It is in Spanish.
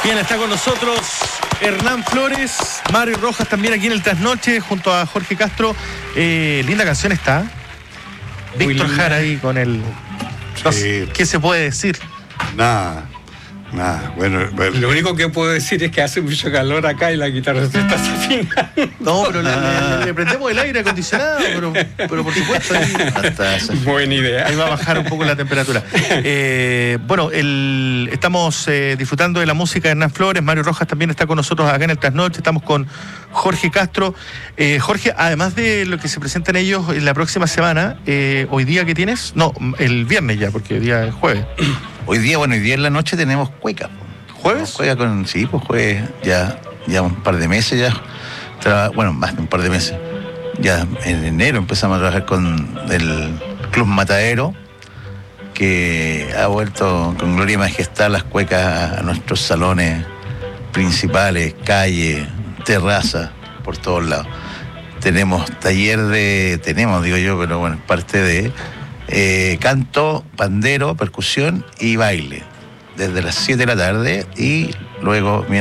Bien, está con nosotros Hernán Flores, Mario Rojas también aquí en el Trasnoche, junto a Jorge Castro. Linda canción está. Víctor Jara ahí con el... No sé, ¿qué se puede decir? Nada. Bueno, lo único que puedo decir es que hace mucho calor acá y la guitarra se está desafinando. No, pero le prendemos el aire acondicionado, pero por supuesto ahí, buena idea. Ahí va a bajar un poco la temperatura. Bueno, estamos disfrutando de la música de Hernán Flores. Mario Rojas también está con nosotros acá en el Trasnoche. Estamos con Jorge Castro. Jorge, además de lo que se presentan ellos en la próxima semana, ¿hoy día qué tienes? No, el viernes ya, porque hoy día es jueves. Hoy día en la noche tenemos cueca. ¿Jueves? Cueca jueves, ya un par de meses ya. Bueno, más de un par de meses. Ya en enero empezamos a trabajar con el Club Matadero, que ha vuelto con gloria y majestad las cuecas a nuestros salones principales, calles, terrazas, por todos lados. Tenemos parte de canto, pandero, percusión y baile, desde las 7 de la tarde, y luego